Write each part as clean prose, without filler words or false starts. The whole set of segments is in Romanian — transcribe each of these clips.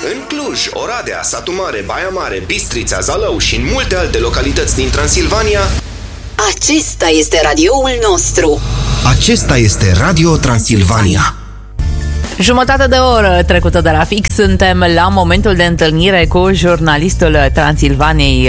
În Cluj, Oradea, Satu Mare, Baia Mare, Bistrița, Zalău și în multe alte localități din Transilvania. Acesta este radioul nostru. Acesta este Radio Transilvania. Jumătate de oră trecută de la fix, suntem la momentul de întâlnire cu jurnalistul Transilvaniei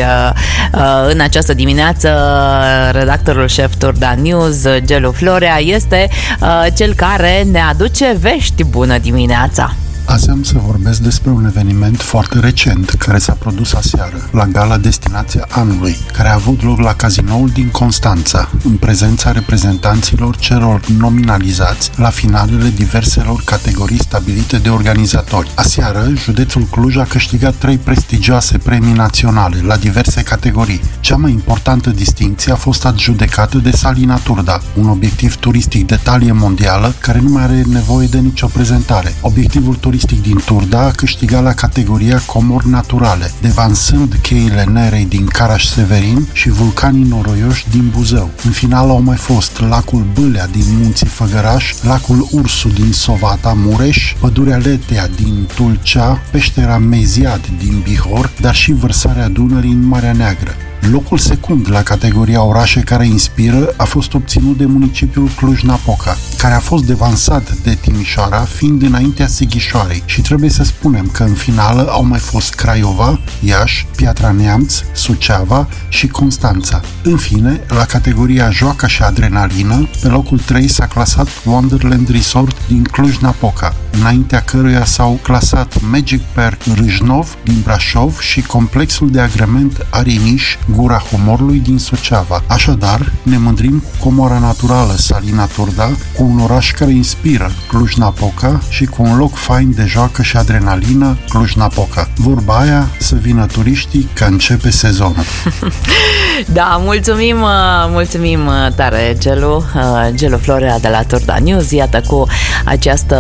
în această dimineață. Redactorul șef Turda News, Gelu Florea, este cel care ne aduce vești. Bună dimineața! Azi am să vorbesc despre un eveniment foarte recent care s-a produs aseară la Gala Destinația Anului, care a avut loc la Cazinoul din Constanța, în prezența reprezentanților celor nominalizați la finalele diverselor categorii stabilite de organizatori. Aseară, județul Cluj a câștigat 3 prestigioase premii naționale la diverse categorii. Cea mai importantă distincție a fost adjudecată de Salina Turda, un obiectiv turistic de talie mondială care nu mai are nevoie de nicio prezentare. Obiectivul turistic din Turda a câștigat la categoria comori naturale, devansând cheile Nerei din Caraș-Severin și vulcanii noroioși din Buzău. În final au mai fost lacul Bâlea din Munții Făgăraș, lacul Ursu din Sovata, Mureș, pădurea Letea din Tulcea, peștera Meziad din Bihor, dar și vărsarea Dunării în Marea Neagră. Locul secund la categoria orașe care inspiră a fost obținut de municipiul Cluj-Napoca, care a fost devansat de Timișoara, fiind înaintea Sighișoarei, și trebuie să spunem că în finală au mai fost Craiova, Iași, Piatra Neamț, Suceava și Constanța. În fine, la categoria joacă și adrenalină, pe locul 3 s-a clasat Wonderland Resort din Cluj-Napoca, înaintea căruia s-au clasat Magic Park Râșnov din Brașov și complexul de agrement Ariniș Gura Humorului din Suceava. Așadar, ne mândrim cu comora naturală Salina Turda, cu un oraș care inspiră Cluj-Napoca și cu un loc fain de joacă și adrenalină Cluj-Napoca. Vorba aia, să vină turiștii că începe sezonul. Da, mulțumim tare, Gelu Florea de la Turda News. Iată, cu această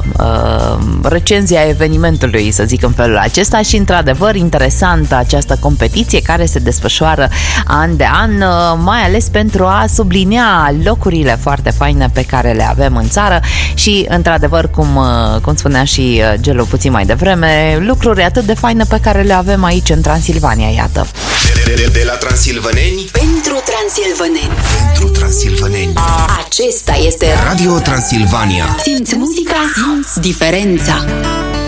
recenzie a evenimentului, să zic în felul acesta, și într-adevăr interesantă această competiție care se desfășoară an de an, mai ales pentru a sublinia locurile foarte faine pe care le avem în țară și, într-adevăr, cum spunea și Gelu puțin mai devreme, lucruri atât de faine pe care le avem aici în Transilvania, iată. De la transilvăneni Pentru transilvăneni. pentru transilvăneni. Acesta este Radio Transilvania. Simți muzica, simți diferența.